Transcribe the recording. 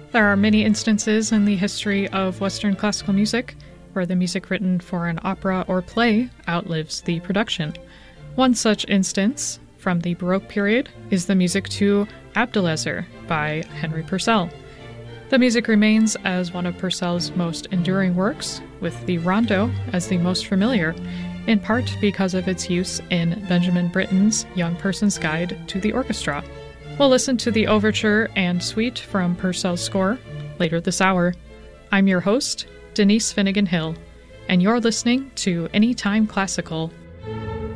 There are many instances in the history of Western classical music where the music written for an opera or play outlives the production. One such instance, from the Baroque period, is the music to Abdelezer by Henry Purcell. The music remains as one of Purcell's most enduring works, with the rondo as the most familiar, in part because of its use in Benjamin Britten's Young Person's Guide to the Orchestra. We'll listen to the overture and suite from Purcell's score later this hour. I'm your host, Denise Finnegan Hill, and you're listening to Anytime Classical.